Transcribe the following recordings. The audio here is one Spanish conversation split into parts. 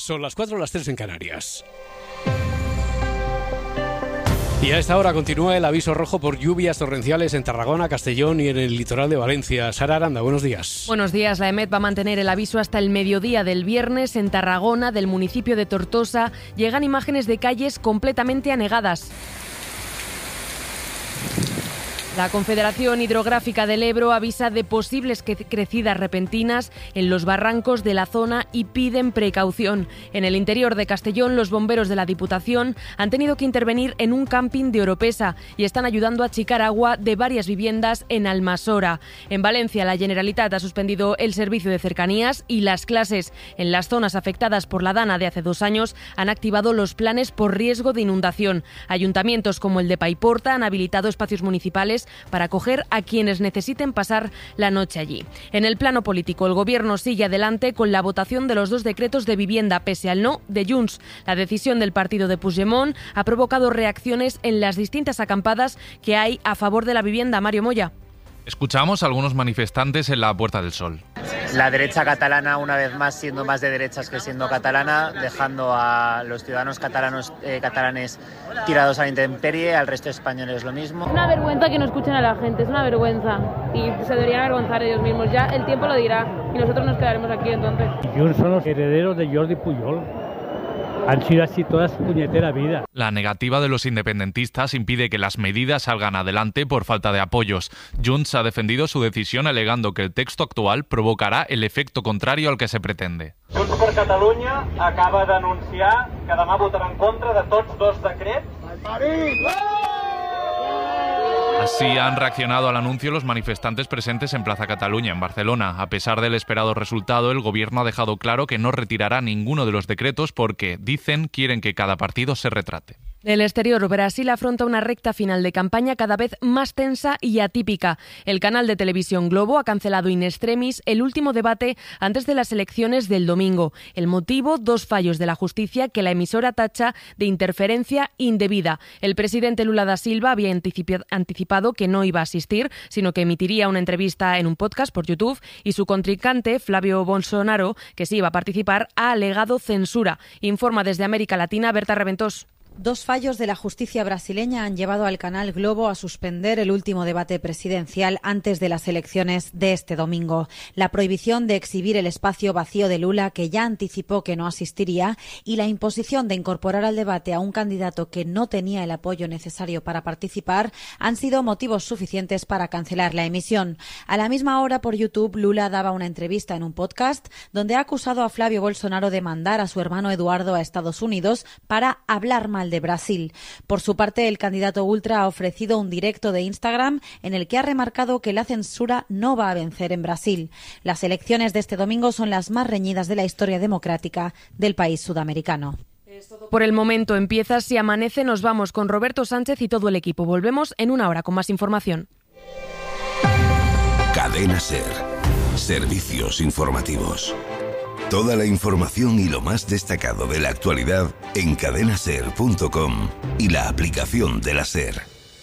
Son las 4, las 3 en Canarias. Y a esta hora continúa el aviso rojo por lluvias torrenciales en Tarragona, Castellón y en el litoral de Valencia. Sara Aranda, buenos días. Buenos días. La EMET va a mantener el aviso hasta el mediodía del viernes. En Tarragona, del municipio de Tortosa, llegan imágenes de calles completamente anegadas. La Confederación Hidrográfica del Ebro avisa de posibles crecidas repentinas en los barrancos de la zona y piden precaución. En el interior de Castellón, los bomberos de la Diputación han tenido que intervenir en un camping de Oropesa y están ayudando a achicar agua de varias viviendas en Almasora. En Valencia, la Generalitat ha suspendido el servicio de cercanías y las clases. En las zonas afectadas por la dana de hace 2 años han activado los planes por riesgo de inundación. Ayuntamientos como el de Paiporta han habilitado espacios municipales para acoger a quienes necesiten pasar la noche allí. En el plano político, el Gobierno sigue adelante con la votación de los 2 decretos de vivienda, pese al no de Junts. La decisión del partido de Puigdemont ha provocado reacciones en las distintas acampadas que hay a favor de la vivienda. Mario Moya. Escuchamos a algunos manifestantes en la Puerta del Sol. La derecha catalana, una vez más, siendo más de derechas que siendo catalana, dejando a los ciudadanos catalanes tirados a la intemperie, al resto de españoles lo mismo. Es una vergüenza que no escuchen a la gente, es una vergüenza. Y se deberían avergonzar ellos mismos. Ya el tiempo lo dirá y nosotros nos quedaremos aquí entonces. Junts son los herederos de Jordi Pujol. Han sido así toda su puñetera vida. La negativa de los independentistas impide que las medidas salgan adelante por falta de apoyos. Junts ha defendido su decisión alegando que el texto actual provocará el efecto contrario al que se pretende. Junts per Catalunya acaba d'anunciar que demà votarà en contra de tots 2 decrets. Así han reaccionado al anuncio los manifestantes presentes en Plaza Cataluña, en Barcelona. A pesar del esperado resultado, el Gobierno ha dejado claro que no retirará ninguno de los decretos porque, dicen, quieren que cada partido se retrate. Del exterior, Brasil afronta una recta final de campaña cada vez más tensa y atípica. El canal de televisión Globo ha cancelado in extremis el último debate antes de las elecciones del domingo. El motivo, 2 fallos de la justicia que la emisora tacha de interferencia indebida. El presidente Lula da Silva había anticipado que no iba a asistir, sino que emitiría una entrevista en un podcast por YouTube, y su contrincante, Flavio Bolsonaro, que sí iba a participar, ha alegado censura. Informa desde América Latina Berta Reventós. 2 fallos de la justicia brasileña han llevado al canal Globo a suspender el último debate presidencial antes de las elecciones de este domingo. La prohibición de exhibir el espacio vacío de Lula, que ya anticipó que no asistiría, y la imposición de incorporar al debate a un candidato que no tenía el apoyo necesario para participar han sido motivos suficientes para cancelar la emisión. A la misma hora, por YouTube, Lula daba una entrevista en un podcast donde ha acusado a Flavio Bolsonaro de mandar a su hermano Eduardo a Estados Unidos para hablar mal de Brasil. Por su parte, el candidato ultra ha ofrecido un directo de Instagram en el que ha remarcado que la censura no va a vencer en Brasil. Las elecciones de este domingo son las más reñidas de la historia democrática del país sudamericano. Por el momento empieza Si Amanece. Nos vamos con Roberto Sánchez y todo el equipo. Volvemos en 1 hora con más información. Cadena SER. Servicios informativos. Toda la información y lo más destacado de la actualidad en cadenaser.com y la aplicación de la SER.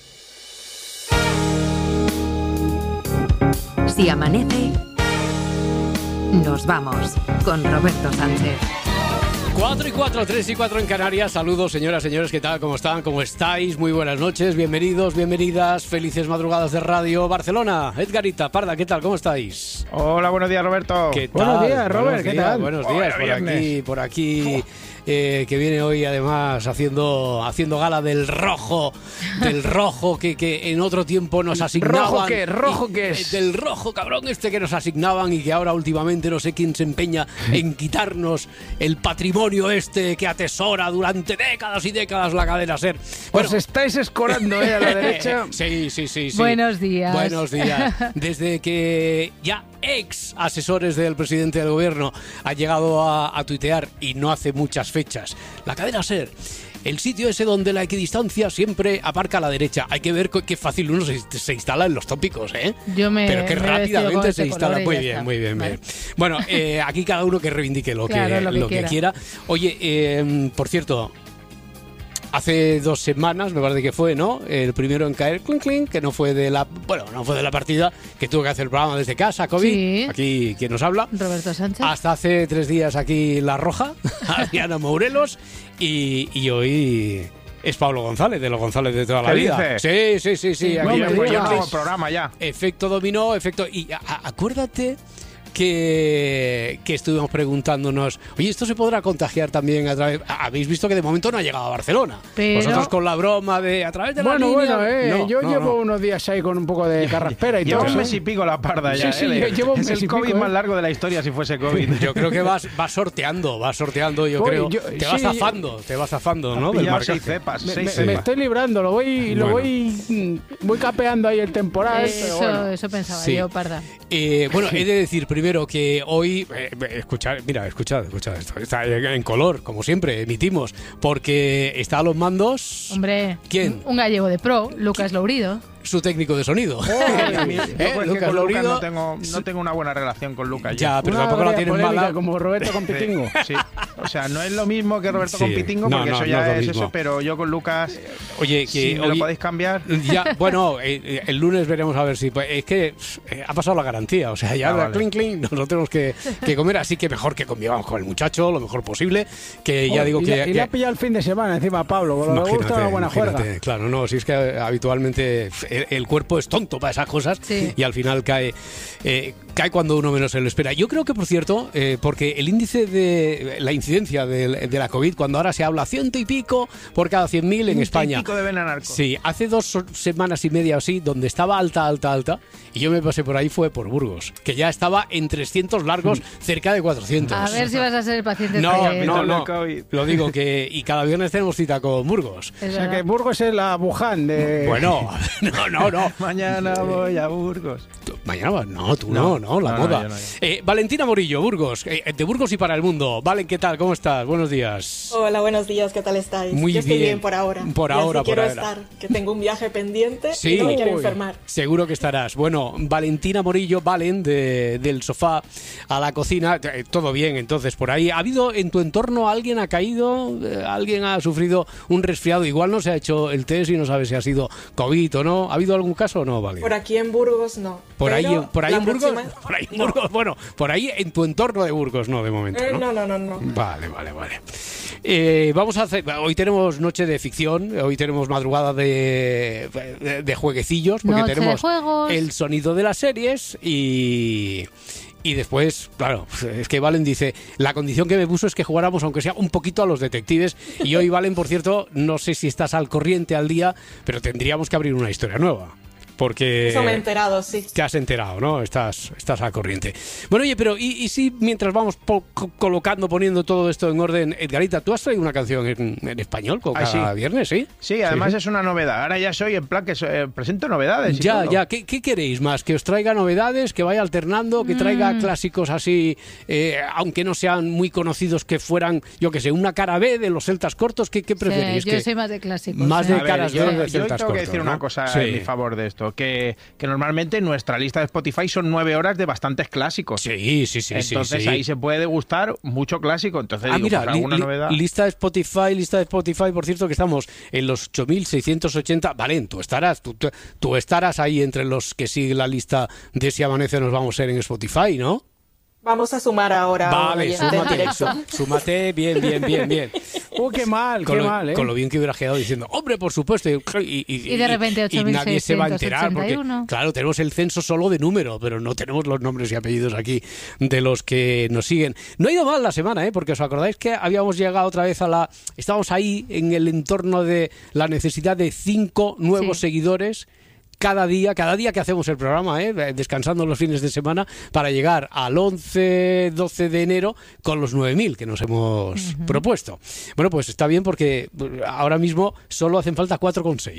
Si amanece, nos vamos con Roberto Sánchez. 4 y 4, 3 y 4 en Canarias. Saludos, señoras, señores, ¿qué tal? ¿Cómo están? ¿Cómo estáis? Muy buenas noches, bienvenidos, bienvenidas, felices madrugadas de Radio Barcelona. Edgarita, Parda, ¿qué tal? ¿Cómo estáis? Hola, buenos días, Roberto. ¿Qué tal? Buenos días, Robert, ¿qué tal? Buenos días, por aquí, que viene hoy además haciendo gala del rojo que en otro tiempo nos asignaban. ¿Rojo qué es? Del rojo, cabrón, que nos asignaban y que ahora últimamente no sé quién se empeña en quitarnos el patrimonio que atesora durante décadas y décadas la cadena SER. Bueno, os estáis escorando, a la derecha. Sí. Buenos días. Buenos días. Desde que ya ex asesores del presidente del gobierno han llegado a tuitear, y no hace muchas fechas, la cadena SER, el sitio ese donde la equidistancia siempre aparca a la derecha. Hay que ver qué fácil uno se instala en los tópicos, ¿eh? Pero qué rápidamente se instala. Muy bien. Vale. Bueno, aquí cada uno que reivindique lo que quiera. Oye, por cierto, hace 2 semanas, me parece que fue, ¿no? El primero en caer, clink, clink, que no fue de la partida, que tuvo que hacer el programa desde casa, COVID. Sí. Aquí quien nos habla. Roberto Sánchez. Hasta hace 3 días aquí La Roja, Adriana Mourelos, y hoy es Pablo González, de los González de toda la vida. Sí. Aquí Aquí pues yo no hago el programa ya. Efecto dominó, efecto... Y acuérdate que estuvimos preguntándonos, oye, ¿esto se podrá contagiar también a través...? Habéis visto que de momento no ha llegado a Barcelona. Pero... Vosotros con la broma de a través de la línea... Yo llevo unos días ahí con un poco de carraspera y todo. Llevo un mes y pico la parda ya. Sí, llevo un mes es y el COVID pico, más largo de la historia si fuese COVID. Yo creo que vas sorteando, yo creo. Te vas zafando, ¿no? Del marcaje. 6 cepas. Me estoy librando, lo voy capeando ahí el temporal. Eso pensaba yo, parda. Bueno, he de decir primero que hoy, escuchad esto, está en color, como siempre, emitimos, porque está a los mandos... Hombre, ¿quién? Un gallego de pro, Lucas Lourido. Su técnico de sonido. Lucas Lourido. No tengo una buena relación con Lucas. Ya, pero tampoco la tienen mala. Como Roberto con Pitingo. Sí. O sea, no es lo mismo que Roberto con Pitingo, porque eso ya es eso, pero yo con Lucas... Oye, si me lo podéis cambiar. Ya, bueno, el lunes veremos a ver si... Es que ha pasado la garantía, o sea, ya clink, clink, nos lo tenemos que comer, así que mejor que convivamos con el muchacho lo mejor posible, que ya digo que... Y le ha pillado el fin de semana encima a Pablo, con lo que gusta una buena juerga. Claro, no, si es que habitualmente el cuerpo es tonto para esas cosas y al final cae cuando uno menos se lo espera. Yo creo que, por cierto, porque el índice de la incidencia de la COVID, cuando ahora se habla 100 y pico por cada 100.000 en España. 100 y pico de Benanarco. Sí, hace 2 semanas y media o así, donde estaba alta, y yo me pasé por ahí, fue por Burgos, que ya estaba en 300 largos, cerca de 400. A ver si vas a ser el paciente. No. Lo digo que... Y cada viernes tenemos cita con Burgos. O sea, que Burgos es la Wuhan de... Bueno, no. Mañana voy a Burgos. Mañana vas, la moda. Valentina Morillo, Burgos, de Burgos y para el mundo. Valen, ¿qué tal? ¿Cómo estás? Buenos días. Hola, buenos días, ¿qué tal estáis? Yo estoy bien por ahora. Quiero estar, que tengo un viaje pendiente y no me quiero enfermar. Seguro que estarás. Bueno, Valentina Morillo, Valen, del sofá a la cocina, todo bien entonces por ahí. ¿Ha habido en tu entorno alguien ha caído? ¿Alguien ha sufrido un resfriado? Igual no se ha hecho el test y no sabe si ha sido COVID o no. ¿Ha habido algún caso o no, Valen? Por aquí en Burgos no. ¿Por ahí en Burgos? Bueno, por ahí en tu entorno de Burgos no, de momento. No. Vale. Vamos a hacer... Hoy tenemos noche de ficción, hoy tenemos madrugada de jueguecillos, porque noche tenemos de juegos, el sonido de las series y después, claro, es que Valen dice, la condición que me puso es que jugáramos aunque sea un poquito a los detectives, y hoy, Valen, por cierto, no sé si estás al corriente al día, pero tendríamos que abrir una historia nueva. Porque eso me he enterado, sí. Te has enterado, ¿no? Estás al corriente. Bueno, oye, pero ¿y si mientras vamos poniendo todo esto en orden, Edgarita, tú has traído una canción en español cada viernes, ¿sí? Sí, además es una novedad. Ahora ya soy en plan que presento novedades. Ya. ¿Qué queréis más? ¿Que os traiga novedades? ¿Que vaya alternando? ¿Que traiga clásicos así, aunque no sean muy conocidos, que fueran, yo qué sé, una cara B de los celtas cortos? ¿Qué preferís? Yo soy más de clásicos. Más de caras B de celtas cortos. Yo tengo que decir una cosa en mi favor de esto. Que normalmente nuestra lista de Spotify son 9 horas de bastantes clásicos. Sí. Entonces ahí se puede degustar mucho clásico. Entonces mira, pues, alguna novedad. Lista de Spotify, por cierto, que estamos en los 8.680. Valen, tú estarás ahí entre los que siguen la lista de Si Amanece Nos Vamos a ser en Spotify, ¿no? Vamos a sumar ahora. Vale, súmate, bien. Qué mal. Con lo bien que hubiera quedado diciendo, hombre, por supuesto. Y de repente 8.681. Y nadie se va a enterar, porque, claro, tenemos el censo solo de número, pero no tenemos los nombres y apellidos aquí de los que nos siguen. No ha ido mal la semana, porque os acordáis que habíamos llegado otra vez estábamos ahí en el entorno de la necesidad de 5 nuevos seguidores cada día que hacemos el programa, descansando los fines de semana, para llegar al 11-12 de enero con los 9.000 que nos hemos propuesto. Bueno, pues está bien, porque ahora mismo solo hacen falta 4,6.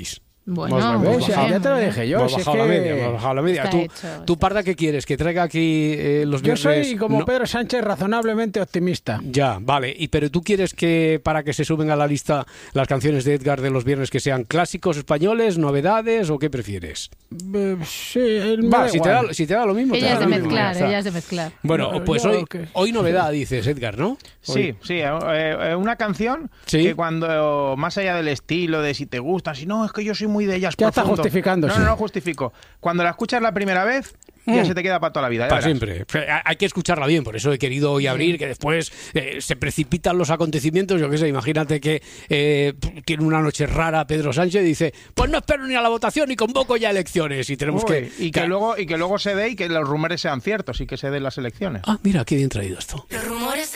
Bueno, ya te lo dije yo. Hemos bajado la media. ¿Tú, Parda, qué quieres? ¿Que traiga aquí los viernes? Yo soy, como Pedro Sánchez, razonablemente optimista. Ya, vale. Pero tú quieres que, para que se suben a la lista las canciones de Edgar de los viernes, que sean clásicos españoles, novedades, o qué prefieres? Sí, si te da lo mismo. Ella es de mezclar. Bueno, pues hoy novedad, dices, Edgar, ¿no? Sí, una canción que cuando, más allá del estilo, de si te gusta, si no, es que yo soy muy de ellas ya profundo. Está justificándose. No justifico. Cuando la escuchas la primera vez, ya se te queda para toda la vida. Para siempre. Hay que escucharla bien, por eso he querido hoy abrir, que después se precipitan los acontecimientos. Yo qué sé, imagínate que tiene una noche rara Pedro Sánchez y dice, pues no espero ni a la votación y convoco ya elecciones. Y tenemos que... Y que luego se dé y que los rumores sean ciertos y que se den las elecciones. Ah, mira, qué bien traído esto. Los